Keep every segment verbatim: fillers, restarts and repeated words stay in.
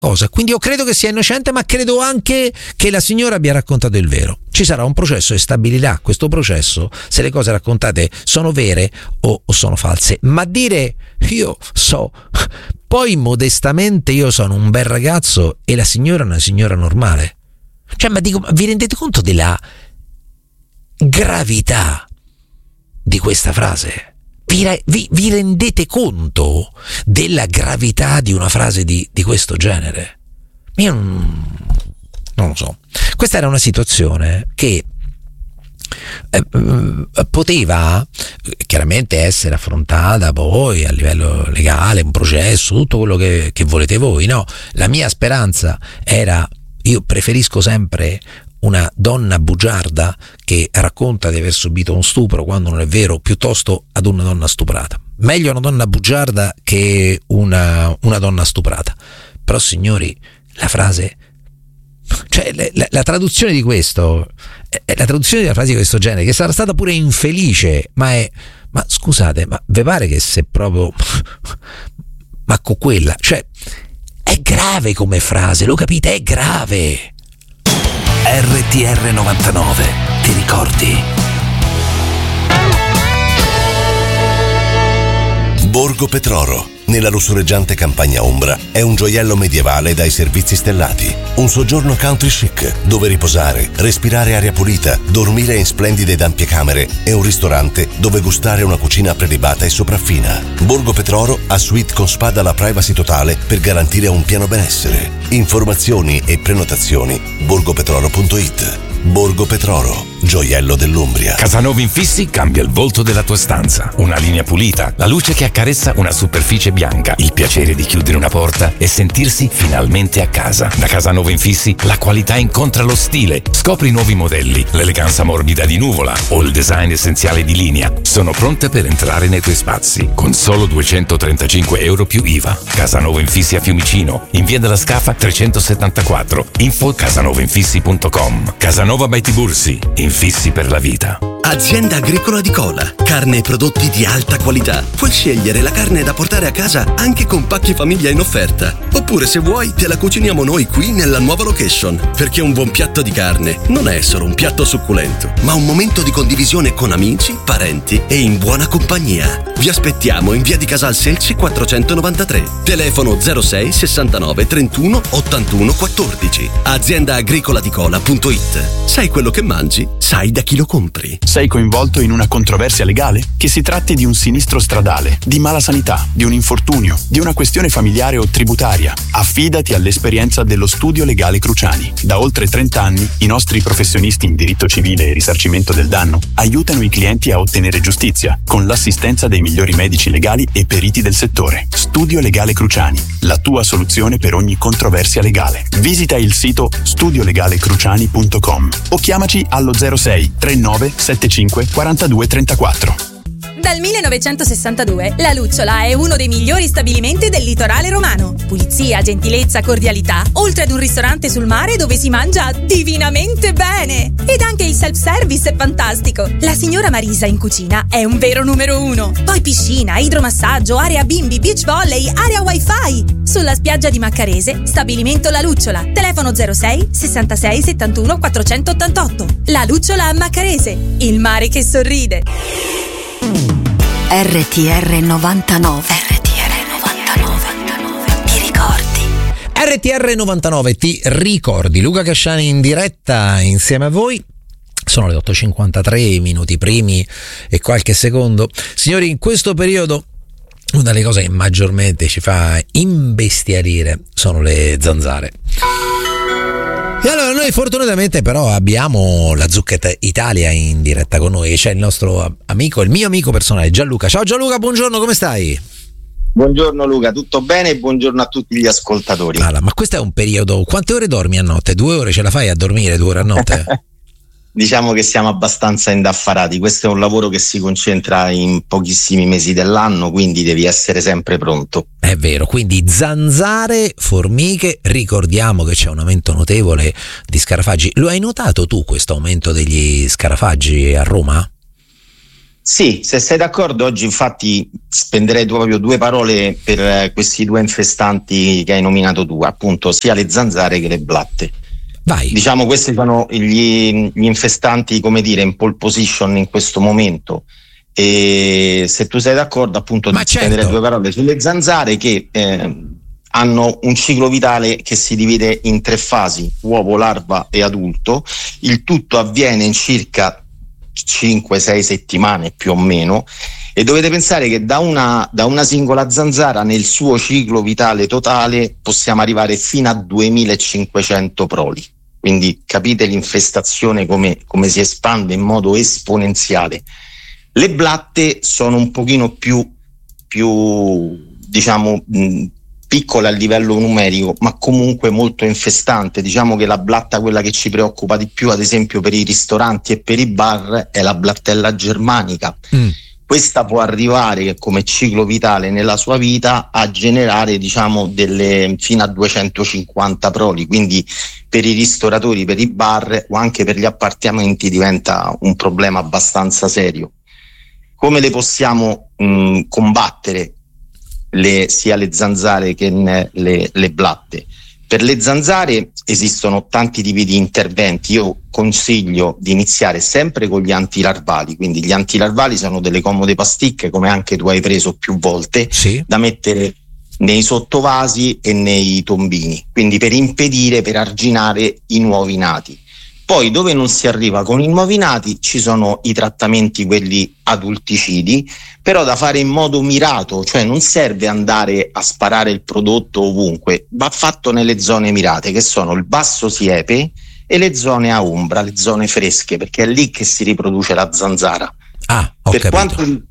cosa. Quindi io credo che sia innocente, ma credo anche che la signora abbia raccontato il vero. Ci sarà un processo e stabilirà questo processo se le cose raccontate sono vere o, o sono false. Ma dire io so, poi modestamente io sono un bel ragazzo e la signora è una signora normale. Cioè, ma dico, vi rendete conto della gravità di questa frase? Vi, vi, vi rendete conto della gravità di una frase di, di questo genere? Io non, non lo so. Questa era una situazione che eh, poteva chiaramente essere affrontata poi a livello legale, un processo, tutto quello che, che volete voi, no? La mia speranza era, io preferisco sempre una donna bugiarda che racconta di aver subito un stupro quando non è vero, piuttosto ad una donna stuprata. Meglio una donna bugiarda che una, una donna stuprata. Però signori, la frase, cioè la, la, la traduzione di questo, la traduzione di una frase di questo genere, che sarà stata pure infelice, ma è, ma scusate, ma ve pare che se proprio, ma con quella, cioè è grave come frase, lo capite? È grave. R T R novantanove, ti ricordi? Borgo Petroro, nella lussureggiante campagna ombra, è un gioiello medievale dai servizi stellati. Un soggiorno country chic, dove riposare, respirare aria pulita, dormire in splendide ed ampie camere e un ristorante dove gustare una cucina prelibata e sopraffina. Borgo Petroro ha suite con spa dalla privacy totale per garantire un pieno benessere. Informazioni e prenotazioni borgopetroro punto it. Borgo Petroro, gioiello dell'Umbria. Casanova Infissi cambia il volto della tua stanza. Una linea pulita, la luce che accarezza una superficie bianca, il piacere di chiudere una porta e sentirsi finalmente a casa. Da Casanova Infissi la qualità incontra lo stile. Scopri i nuovi modelli, l'eleganza morbida di Nuvola o il design essenziale di Linea. Sono pronte per entrare nei tuoi spazi con solo duecentotrentacinque euro più I V A. Casanova Infissi a Fiumicino, in via della Scafa trecentosettantaquattro. Info casanova infissi punto com. Casanova by Tibursi, infissi per la vita. Azienda Agricola di Cola, carne e prodotti di alta qualità. Puoi scegliere la carne da portare a casa anche con pacchi famiglia in offerta. Oppure se vuoi te la cuciniamo noi qui nella nuova location. Perché un buon piatto di carne non è solo un piatto succulento, ma un momento di condivisione con amici, parenti e in buona compagnia. Vi aspettiamo in via di Casal Selci quattrocentonovantatré. Telefono zero sei sessantanove trentuno ottantuno quattordici. azienda agricola di cola punto it. Sai quello che mangi? Sai da chi lo compri. Sei coinvolto in una controversia legale? Che si tratti di un sinistro stradale, di mala sanità, di un infortunio, di una questione familiare o tributaria, affidati all'esperienza dello Studio Legale Cruciani. Da oltre trenta anni i nostri professionisti in diritto civile e risarcimento del danno aiutano i clienti a ottenere giustizia con l'assistenza dei migliori medici legali e periti del settore. Studio Legale Cruciani, la tua soluzione per ogni controversia legale. Visita il sito studio legale cruciani punto com o chiamaci allo zero sei trentanove settantacinque quarantadue trentaquattro. Dal millenovecentosessantadue la Lucciola è uno dei migliori stabilimenti del litorale romano. Pulizia, gentilezza, cordialità, oltre ad un ristorante sul mare dove si mangia divinamente bene. Ed anche il self-service è fantastico. La signora Marisa in cucina è un vero numero uno. Poi piscina, idromassaggio, area bimbi, beach volley, area wifi. Sulla spiaggia di Maccarese, stabilimento La Lucciola. Telefono zero sei sessantasei settantuno quattrocentottantotto. La Lucciola a Maccarese, il mare che sorride. R T R novantanove. R T R novantanove. Ti ricordi? R T R novantanove, ti ricordi? Luca Casciani in diretta insieme a voi. Sono le otto e cinquantatré, minuti primi e qualche secondo. Signori, in questo periodo una delle cose che maggiormente ci fa imbestialire sono le zanzare. E allora noi fortunatamente però abbiamo la Zucchetta Italia in diretta con noi, c'è il nostro amico, il mio amico personale Gianluca. Ciao Gianluca, buongiorno, come stai? Buongiorno Luca, tutto bene e buongiorno a tutti gli ascoltatori. Allora, ma questo è un periodo, quante ore dormi a notte? Due ore ce la fai a dormire due ore a notte? Diciamo che siamo abbastanza indaffarati, questo è un lavoro che si concentra in pochissimi mesi dell'anno, quindi devi essere sempre pronto. È vero, quindi zanzare, formiche, ricordiamo che c'è un aumento notevole di scarafaggi. Lo hai notato tu questo aumento degli scarafaggi a Roma? Sì, se sei d'accordo, oggi infatti spenderei proprio due parole per questi due infestanti che hai nominato tu, appunto sia le zanzare che le blatte. Vai. Diciamo questi sono gli, gli infestanti, come dire, in pole position in questo momento, e se tu sei d'accordo appunto Ma spenderei certo. due parole sulle zanzare che eh, hanno un ciclo vitale che si divide in tre fasi: uovo, larva e adulto. Il tutto avviene in circa cinque sei settimane più o meno, e dovete pensare che da una, da una singola zanzara nel suo ciclo vitale totale possiamo arrivare fino a duemilacinquecento proli, quindi capite l'infestazione come, come si espande in modo esponenziale. Le blatte sono un pochino più, più diciamo mh, piccole a livello numerico, ma comunque molto infestante. Diciamo che la blatta, quella che ci preoccupa di più ad esempio per i ristoranti e per i bar, è la blattella germanica. Mm. Questa può arrivare come ciclo vitale nella sua vita a generare diciamo delle fino a duecentocinquanta proli, quindi per i ristoratori, per i bar o anche per gli appartamenti diventa un problema abbastanza serio. Come le possiamo mh, combattere? Le, sia le zanzare che le, le blatte. Per le zanzare esistono tanti tipi di interventi. Io consiglio di iniziare sempre con gli antilarvali, quindi gli antilarvali sono delle comode pasticche, come anche tu hai preso più volte, sì, da mettere nei sottovasi e nei tombini, quindi per impedire, per arginare i nuovi nati. Poi dove non si arriva con i nuovi nati ci sono i trattamenti, quelli adulticidi, però da fare in modo mirato, cioè non serve andare a sparare il prodotto ovunque, va fatto nelle zone mirate, che sono il basso siepe e le zone a ombra, le zone fresche, perché è lì che si riproduce la zanzara. Ah, ho per capito. Quanto,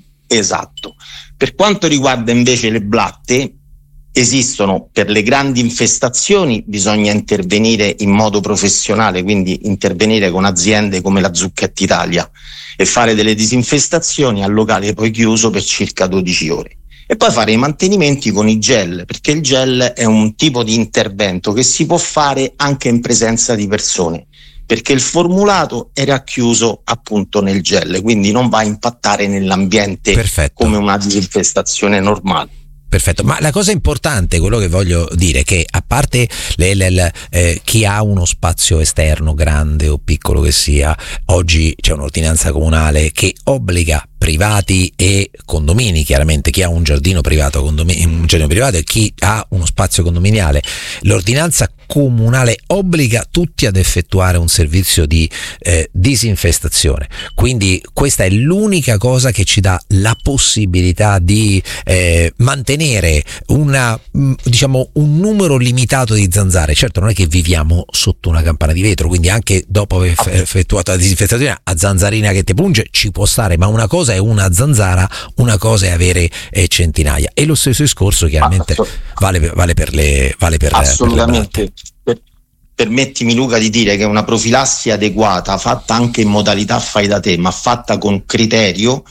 esatto. Per quanto riguarda invece le blatte, esistono per le grandi infestazioni, bisogna intervenire in modo professionale, quindi intervenire con aziende come la Zucchetti Italia e fare delle disinfestazioni al locale poi chiuso per circa dodici ore, e poi fare i mantenimenti con i gel, perché il gel è un tipo di intervento che si può fare anche in presenza di persone, perché il formulato è racchiuso appunto nel gel, quindi non va a impattare nell'ambiente. Perfetto. Come una disinfestazione normale. Perfetto, ma la cosa importante, quello che voglio dire, è che a parte le, le, le, eh, chi ha uno spazio esterno grande o piccolo che sia, oggi c'è un'ordinanza comunale che obbliga privati e condomini, chiaramente chi ha un giardino privato, condomini, un giardino privato e chi ha uno spazio condominiale, l'ordinanza comunale obbliga tutti ad effettuare un servizio di eh, disinfestazione. Quindi questa è l'unica cosa che ci dà la possibilità di eh, mantenere una, diciamo, un numero limitato di zanzare. Certo, non è che viviamo sotto una campana di vetro, quindi anche dopo aver effettuato la disinfestazione a zanzarina che ti punge ci può stare, ma una cosa è una zanzara, una cosa è avere eh, centinaia, e lo stesso discorso chiaramente vale, vale per le vale per assolutamente. Per le permettimi Luca di dire che una profilassi adeguata, fatta anche in modalità fai da te, ma fatta con criterio,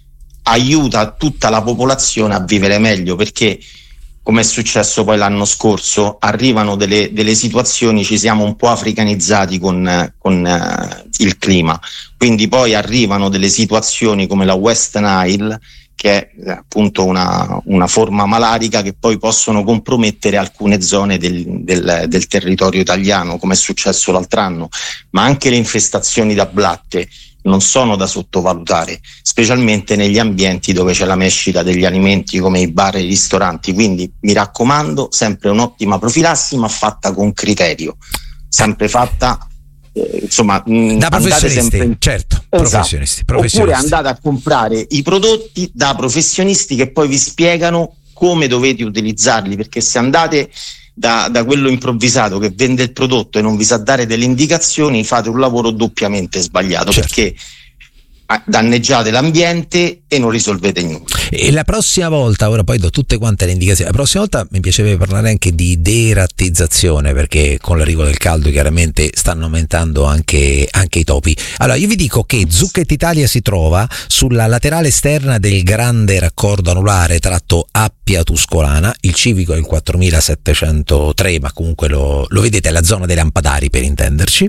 aiuta tutta la popolazione a vivere meglio, perché come è successo poi l'anno scorso, arrivano delle, delle situazioni, ci siamo un po' africanizzati con, con uh, il clima, quindi poi arrivano delle situazioni come la West Nile, che è appunto una, una forma malarica, che poi possono compromettere alcune zone del, del, del territorio italiano, come è successo l'altro anno, ma anche le infestazioni da blatte non sono da sottovalutare, specialmente negli ambienti dove c'è la mescita degli alimenti come i bar e i ristoranti. Quindi mi raccomando, sempre un'ottima profilassi, ma fatta con criterio, sempre fatta eh, insomma mh, da professionisti, sempre... certo, esatto. professionisti, professionisti. Oppure andate a comprare i prodotti da professionisti che poi vi spiegano come dovete utilizzarli, perché se andate Da, da quello improvvisato che vende il prodotto e non vi sa dare delle indicazioni, fate un lavoro doppiamente sbagliato, certo, perché danneggiate l'ambiente e non risolvete niente. E la prossima volta, ora poi do tutte quante le indicazioni, la prossima volta mi piacerebbe parlare anche di derattizzazione, perché con l'arrivo del caldo chiaramente stanno aumentando anche, anche i topi. Allora io vi dico che Zucchett Italia si trova sulla laterale esterna del grande raccordo anulare tratto Appia Tuscolana, il civico è il quattromilasettecentotre, ma comunque lo, lo vedete, è la zona dei lampadari per intenderci,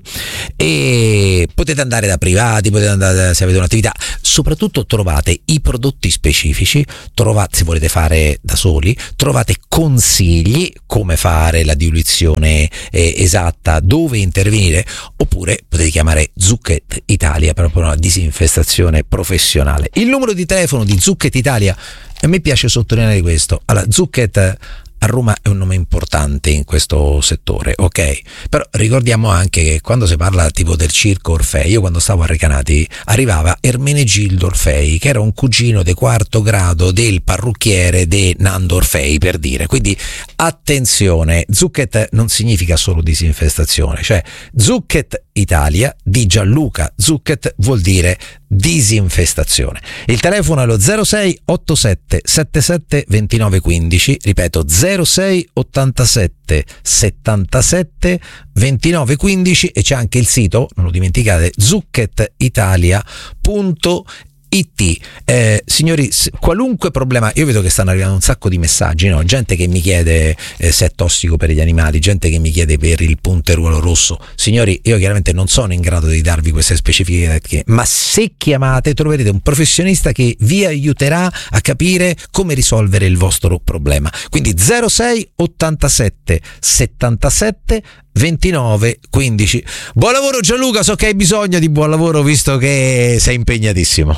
e potete andare da privati, potete andare se avete un'attività, soprattutto trovate i prodotti specifici, trovate, se volete fare da soli, trovate consigli come fare la diluizione eh, esatta, dove intervenire, oppure potete chiamare Zucchett Italia per una disinfestazione professionale. Il numero di telefono di Zucchett Italia, a me piace sottolineare questo, allora Zucchett a Roma è un nome importante in questo settore, ok? Però ricordiamo anche che quando si parla tipo del circo Orfei, io quando stavo a Recanati arrivava Ermenegildo Orfei, che era un cugino di quarto grado del parrucchiere de Nando Orfei, per dire. Quindi attenzione, Zucchett non significa solo disinfestazione, cioè Zucchett Italia di Gianluca Zucchett vuol dire disinfestazione. Il telefono è lo zero sei ottantasette settantasette ventinove quindici, ripeto zero sei ottantasette settantasette ventinove quindici, e c'è anche il sito, non lo dimenticate, zucchett italia punto it. Eh, signori, qualunque problema, io vedo che stanno arrivando un sacco di messaggi, no? Gente che mi chiede eh, se è tossico per gli animali, gente che mi chiede per il punteruolo rosso. Signori, io chiaramente non sono in grado di darvi queste specifiche, ma se chiamate troverete un professionista che vi aiuterà a capire come risolvere il vostro problema. Quindi zero sei ottantasette settantasette ventinove quindici. Buon lavoro Gianluca, so che hai bisogno di buon lavoro visto che sei impegnatissimo.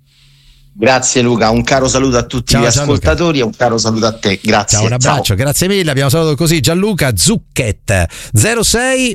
Grazie Luca, un caro saluto a tutti ciao, gli ascoltatori e un caro saluto a te, grazie. Ciao, un abbraccio, ciao. Grazie mille, abbiamo salutato così Gianluca Zucchett. Zero sei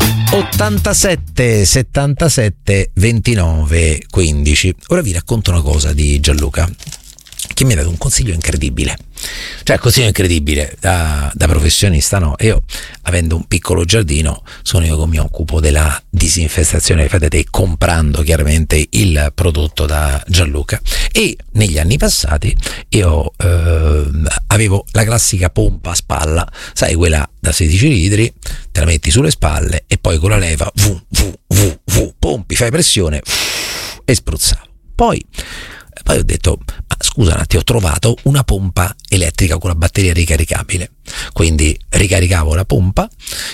ottantasette settantasette ventinove quindici. Ora vi racconto una cosa di Gianluca che mi ha dato un consiglio incredibile, cioè consiglio incredibile da, da professionista, no? Io, avendo un piccolo giardino, sono io che mi occupo della disinfestazione, fate te, comprando chiaramente il prodotto da Gianluca, e negli anni passati io eh, avevo la classica pompa a spalla, sai, quella da sedici litri, te la metti sulle spalle e poi con la leva vu, vu, vu, vu, pompi, fai pressione e spruzzavo. Poi Poi ho detto, ma scusa un attimo, ho trovato una pompa elettrica con la batteria ricaricabile. Quindi ricaricavo la pompa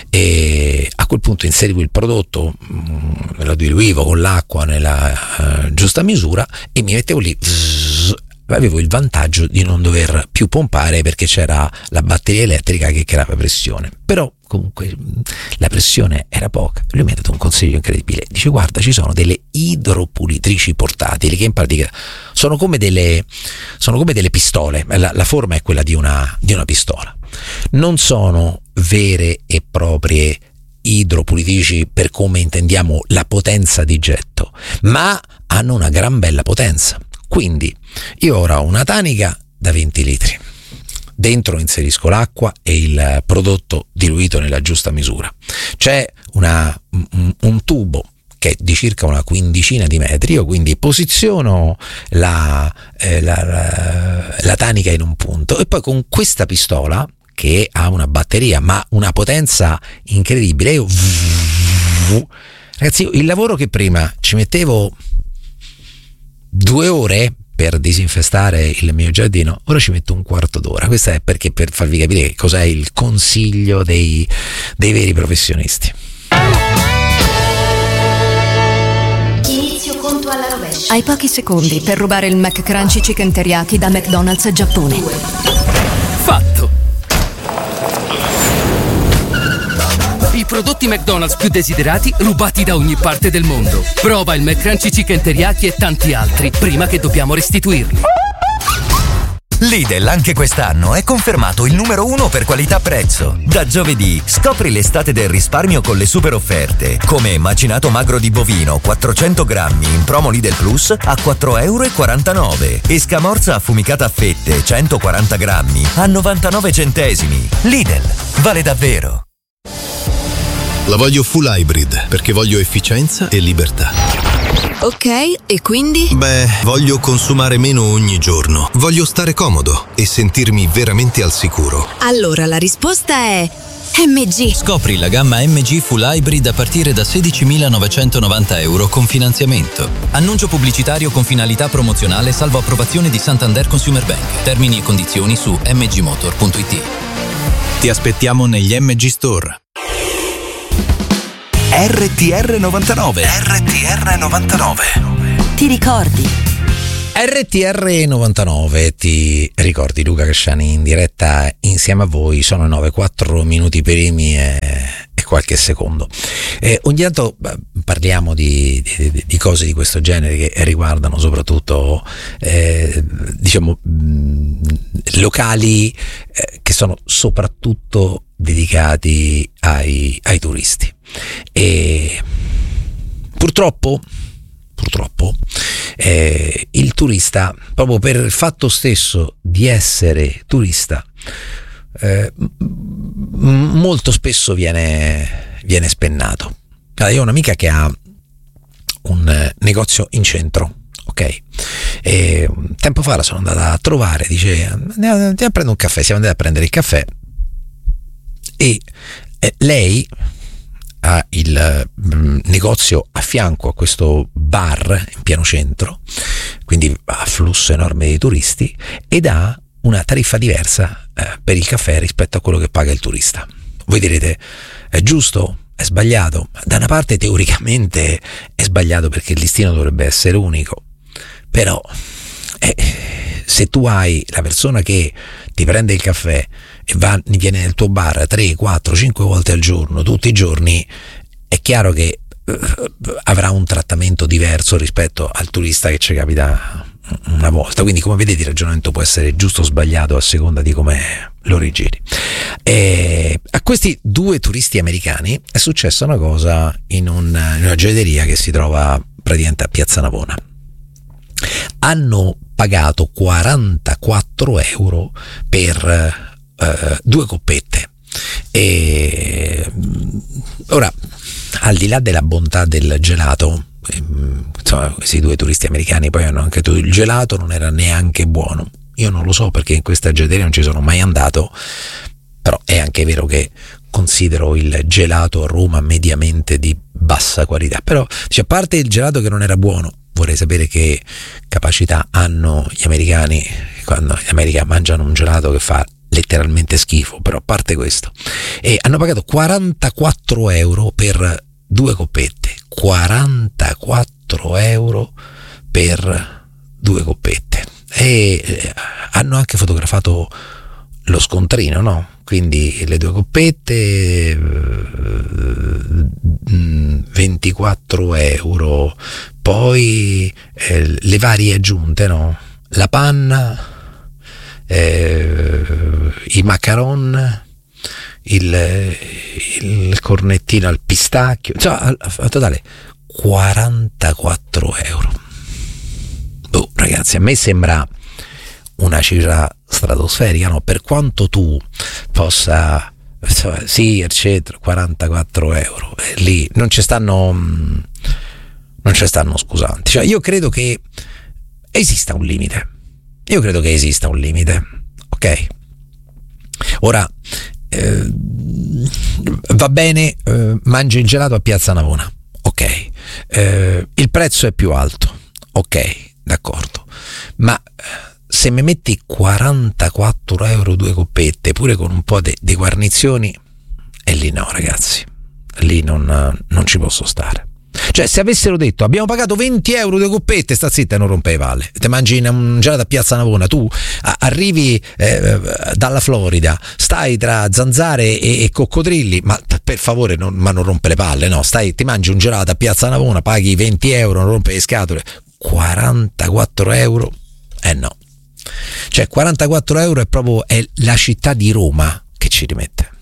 e a quel punto inserivo il prodotto, me lo diluivo con l'acqua nella uh, giusta misura e mi mettevo lì. Zzz, avevo il vantaggio di non dover più pompare perché c'era la batteria elettrica che creava pressione. Però comunque la pressione era poca. Lui mi ha dato un consiglio incredibile, dice: guarda, ci sono delle idropulitrici portatili che in pratica sono come delle sono come delle pistole, la, la forma è quella di una di una pistola, non sono vere e proprie idropulitrici per come intendiamo la potenza di getto, ma hanno una gran bella potenza. Quindi io ora ho una tanica da venti litri, dentro inserisco l'acqua e il prodotto diluito nella giusta misura, c'è una, un, un tubo che è di circa una quindicina di metri, io quindi posiziono la, eh, la, la, la tanica in un punto e poi con questa pistola, che ha una batteria ma una potenza incredibile, io ragazzi, il lavoro che prima ci mettevo due ore per disinfestare il mio giardino, ora ci metto un quarto d'ora. Questo è perché, per farvi capire che cos'è il consiglio dei, dei veri professionisti. Inizio conto alla rovescia. Hai pochi secondi per rubare il McCrunchy Chicken Teriyaki da McDonald's Giappone. Fatto! I prodotti McDonald's più desiderati rubati da ogni parte del mondo. Prova il McCrunchy Chicken Teriyaki e tanti altri prima che dobbiamo restituirli. Lidl anche quest'anno è confermato il numero uno per qualità-prezzo. Da giovedì scopri l'estate del risparmio con le super offerte, come macinato magro di bovino quattrocento grammi in promo Lidl Plus a quattro virgola quarantanove euro e scamorza affumicata a fette centoquaranta grammi a novantanove centesimi. Lidl, vale davvero. La voglio full hybrid perché voglio efficienza e libertà. Ok, e quindi? Beh, voglio consumare meno ogni giorno. Voglio stare comodo e sentirmi veramente al sicuro. Allora la risposta è M G. Scopri la gamma M G Full Hybrid a partire da sedicimilanovecentonovanta euro con finanziamento. Annuncio pubblicitario con finalità promozionale salvo approvazione di Santander Consumer Bank. Termini e condizioni su m g motor punto i t. Ti aspettiamo negli M G Store. R T R novantanove. R T R novantanove. Ti ricordi? R T R novantanove, ti ricordi? Luca Casciani in diretta insieme a voi. Sono nove, quattro minuti primi e, e qualche secondo. Eh, ogni tanto parliamo di, di, di cose di questo genere che riguardano soprattutto eh, diciamo mh, locali eh, che sono soprattutto dedicati ai, ai turisti. E purtroppo purtroppo eh, il turista, proprio per il fatto stesso di essere turista, eh, m- molto spesso viene, viene spennato. Allora, io ho un'amica che ha un eh, negozio in centro, ok? E tempo fa la sono andata a trovare, dice andiamo, andiamo a prendere un caffè, siamo andati a prendere il caffè e eh, lei ha il mh, negozio a fianco a questo bar in pieno centro, quindi ha flusso enorme di turisti ed ha una tariffa diversa eh, per il caffè rispetto a quello che paga il turista. Voi direte, è giusto? È sbagliato? Da una parte teoricamente è sbagliato perché il listino dovrebbe essere unico, però eh, se tu hai la persona che ti prende il caffè e va, viene nel tuo bar tre, quattro, cinque volte al giorno, tutti i giorni, è chiaro che eh, avrà un trattamento diverso rispetto al turista che ci capita una volta. Quindi, come vedete, il ragionamento può essere giusto o sbagliato a seconda di come lo rigiri. E a questi due turisti americani è successa una cosa in, un, in una gelateria che si trova praticamente a Piazza Navona. Hanno pagato quarantaquattro euro per Uh, due coppette e ora, al di là della bontà del gelato, ehm, insomma, questi due turisti americani poi hanno anche tutto il gelato, non era neanche buono. Io non lo so perché in questa gelateria non ci sono mai andato, però è anche vero che considero il gelato a Roma mediamente di bassa qualità. Però, cioè, a parte il gelato che non era buono, vorrei sapere che capacità hanno gli americani quando in America mangiano un gelato che fa letteralmente schifo. Però a parte questo, e hanno pagato quarantaquattro euro per due coppette. Quarantaquattro euro per due coppette e hanno anche fotografato lo scontrino, no? Quindi le due coppette, ventiquattro euro, poi eh, le varie aggiunte, no? La panna, Eh, i macaron, il, il cornettino al pistacchio, cioè al, al totale quarantaquattro euro. Boh, ragazzi, a me sembra una cifra stratosferica, no? Per quanto tu possa, insomma, sì, eccetera, quarantaquattro euro, e lì non ci stanno non ci stanno scusanti. Cioè, io credo che esista un limite. Io credo che esista un limite, ok? Ora, eh, va bene, eh, mangi il gelato a Piazza Navona, ok? Eh, il prezzo è più alto, ok, d'accordo. Ma se mi metti quarantaquattro euro due coppette, pure con un po' di guarnizioni, e lì no, ragazzi, lì non, non ci posso stare. Cioè, se avessero detto abbiamo pagato venti euro due coppette, sta zitta e non rompe le palle. Te mangi un gelato a Piazza Navona, tu a- arrivi eh, dalla Florida, stai tra zanzare e, e coccodrilli, ma per favore non, ma non rompe le palle, no? Stai, ti mangi un gelato a Piazza Navona, paghi venti euro, non rompe le scatole. quarantaquattro euro? Eh no. Cioè, quarantaquattro euro è proprio è la città di Roma che ci rimette.